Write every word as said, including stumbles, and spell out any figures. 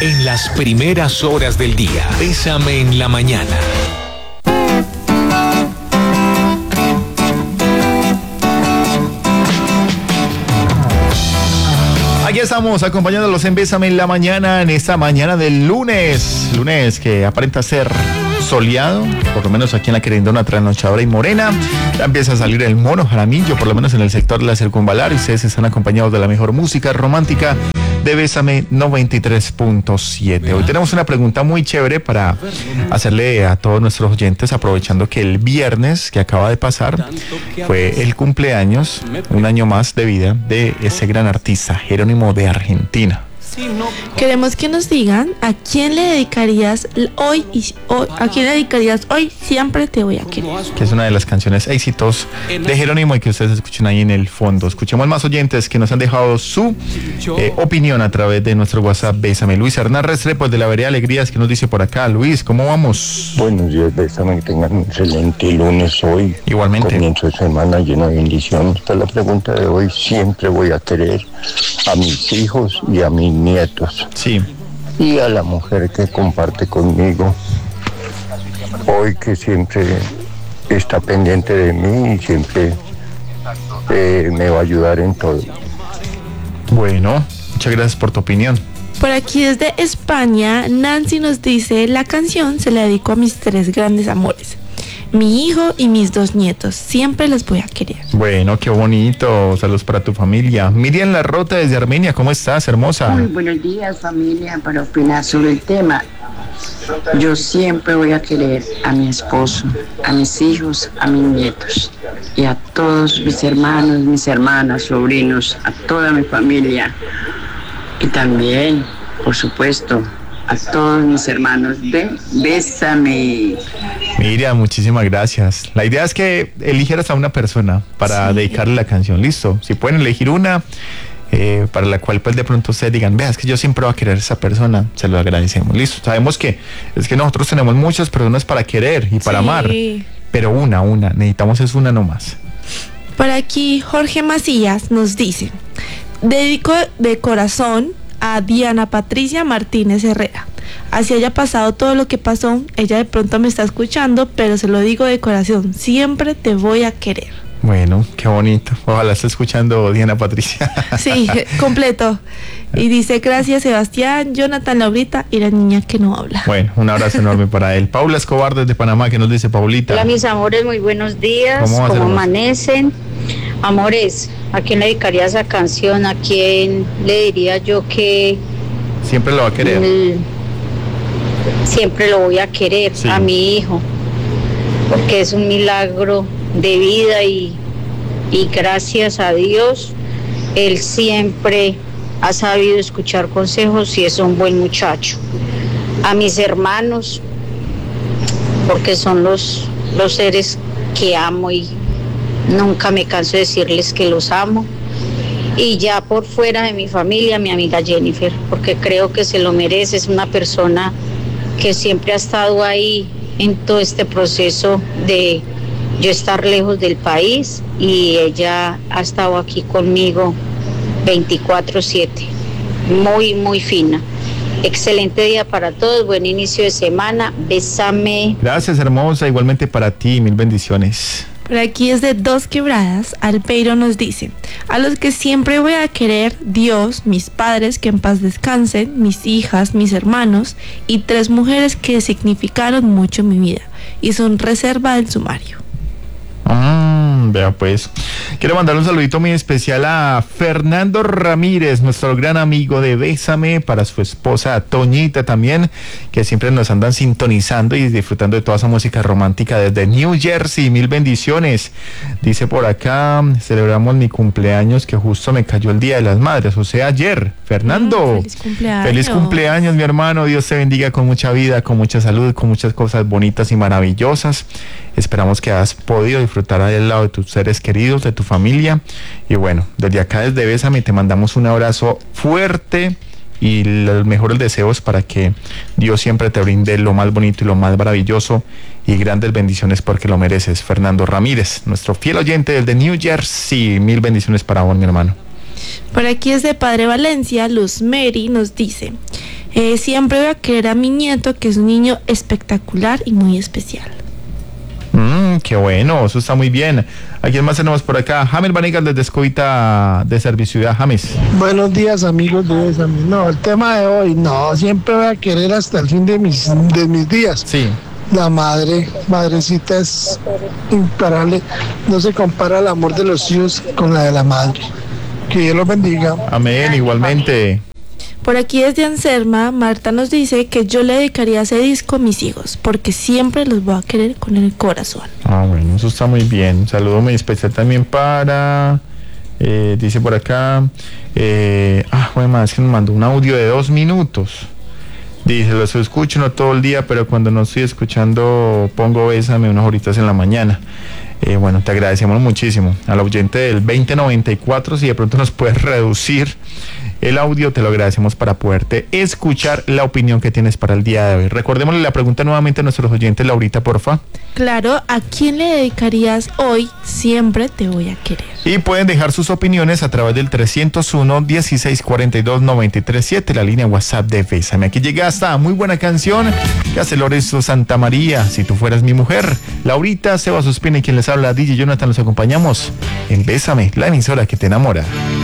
En las primeras horas del día, Bésame en la mañana. Aquí estamos acompañándolos en Bésame en la mañana, en esta mañana del lunes, lunes que aparenta ser soleado, por lo menos aquí en la querendona trasnochadora y morena. Ya empieza a salir el mono jaramillo, por lo menos en el sector de la circunvalar, y ustedes están acompañados de la mejor música romántica de Bésame noventa y tres punto siete. Hoy tenemos una pregunta muy chévere para hacerle a todos nuestros oyentes, aprovechando que el viernes que acaba de pasar fue el cumpleaños, un año más de vida, de ese gran artista, Jerónimo de Argentina. Queremos que nos digan a quién le dedicarías hoy y hoy, a quién le dedicarías hoy Siempre te voy a querer, que es una de las canciones éxitos de Jerónimo y que ustedes escuchen ahí en el fondo. Escuchemos más oyentes que nos han dejado su eh, opinión a través de nuestro WhatsApp. Bésame. Luis Hernán Restrepo, de la Vereda Alegrías, que nos dice por acá. Luis, ¿cómo vamos? Buenos días, Bésame, que tengan un excelente lunes hoy. Igualmente. Comienzo de semana lleno de bendiciones. Esta es la pregunta de hoy. Siempre voy a querer a mis hijos y a mis nietos. Sí. Y a la mujer que comparte conmigo hoy, que siempre está pendiente de mí y siempre eh, me va a ayudar en todo. Bueno, muchas gracias por tu opinión. Por aquí desde España, Nancy nos dice: la canción se la dedico a mis tres grandes amores, mi hijo y mis dos nietos. Siempre los voy a querer. Bueno, qué bonito. Saludos para tu familia. Miriam Larrota desde Armenia, ¿cómo estás, hermosa? Muy buenos días, familia, para opinar sobre el tema. Yo siempre voy a querer a mi esposo, a mis hijos, a mis nietos y a todos mis hermanos, mis hermanas, sobrinos, a toda mi familia. Y también, por supuesto, a todos mis hermanos de Bésame. Miriam, muchísimas gracias. La idea es que eligieras a una persona para sí. dedicarle la canción. Listo. Si pueden elegir una eh, para la cual pues de pronto ustedes digan, vea, es que yo siempre voy a querer a esa persona, se lo agradecemos. Listo. Sabemos que es que nosotros tenemos muchas personas para querer y para sí. amar, pero una, una, necesitamos es una nomás. Por aquí Jorge Macías nos dice: dedico de corazón a Diana Patricia Martínez Herrera. Así haya pasado todo lo que pasó, ella de pronto me está escuchando, pero se lo digo de corazón, siempre te voy a querer. Bueno, qué bonito. Ojalá esté escuchando Diana Patricia. Sí, completo. Y dice: gracias Sebastián, Jonathan, Laurita y la niña que no habla. Bueno, un abrazo enorme para él. Paula Escobar desde Panamá, que nos dice: Paulita. Hola mis amores, muy buenos días. ¿Cómo, ¿Cómo amanecen? Amores, ¿a quién le dedicaría esa canción? ¿A quién le diría yo que siempre lo va a querer? El, siempre lo voy a querer, sí. A mi hijo, porque es un milagro de vida y, y gracias a Dios, él siempre ha sabido escuchar consejos y es un buen muchacho. A mis hermanos, porque son los, los seres que amo y nunca me canso de decirles que los amo. Y ya por fuera de mi familia, mi amiga Jennifer, porque creo que se lo merece. Es una persona que siempre ha estado ahí en todo este proceso de yo estar lejos del país, y ella ha estado aquí conmigo veinticuatro siete. Muy, muy fina. Excelente día para todos, buen inicio de semana. Bésame. Gracias, hermosa, igualmente para ti, mil bendiciones. Por aquí es de Dos Quebradas, Alpeiro nos dice: a los que siempre voy a querer, Dios, mis padres que en paz descansen, mis hijas, mis hermanos y tres mujeres que significaron mucho en mi vida y son reserva del sumario. Mm, vea pues, quiero mandar un saludito muy especial a Fernando Ramírez, nuestro gran amigo de Bésame, para su esposa Toñita también, que siempre nos andan sintonizando y disfrutando de toda esa música romántica desde New Jersey. Mil bendiciones. Dice por acá: celebramos mi cumpleaños, que justo me cayó el Día de las Madres, o sea ayer. Fernando, mm, feliz cumpleaños. Feliz cumpleaños, mi hermano. Dios te bendiga con mucha vida, con mucha salud, con muchas cosas bonitas y maravillosas. Esperamos que has podido disfrutar al lado de tus seres queridos, de tu familia. Y bueno, desde acá, desde Bésame, te mandamos un abrazo fuerte y los mejores deseos para que Dios siempre te brinde lo más bonito y lo más maravilloso y grandes bendiciones, porque lo mereces. Fernando Ramírez, nuestro fiel oyente desde New Jersey. Mil bendiciones para vos, mi hermano. Por aquí es de Padre Valencia, Luz Mary nos dice: Eh, siempre voy a querer a mi nieto, que es un niño espectacular y muy especial. Mm, qué bueno, eso está muy bien. ¿A quién más tenemos por acá? James Vanegas desde Escovita de Serviciudad. James. Buenos días, amigos de Bésame. No, el tema de hoy, no, siempre voy a querer hasta el fin de mis, de mis días. Sí. La madre, madrecita es imparable. No se compara el amor de los hijos con la de la madre. Que Dios los bendiga. Amén, igualmente. Por aquí desde Anserma, Marta nos dice que yo le dedicaría ese disco a mis hijos, porque siempre los voy a querer con el corazón. Ah, bueno, eso está muy bien. Un saludo muy especial también para... Eh, dice por acá... Eh, ah, bueno, es que nos mandó un audio de dos minutos. Dice, los escucho no todo el día, pero cuando no estoy escuchando pongo Bésame unas horitas en la mañana. Eh, bueno, te agradecemos muchísimo. Al oyente del veinte noventa y cuatro, si de pronto nos puedes reducir el audio, te lo agradecemos para poderte escuchar la opinión que tienes para el día de hoy. Recordémosle la pregunta nuevamente a nuestros oyentes, Laurita, porfa. Claro, ¿a quién le dedicarías hoy Siempre te voy a querer? Y pueden dejar sus opiniones a través del trescientos uno, dieciséis cuarenta y dos, noventa y tres siete, la línea WhatsApp de Bésame. Aquí llega esta muy buena canción que hace Lorenzo Santa María, Si tú fueras mi mujer. Laurita, Seba Suspina y quien les habla, D J Jonathan, los acompañamos en Bésame, la emisora que te enamora.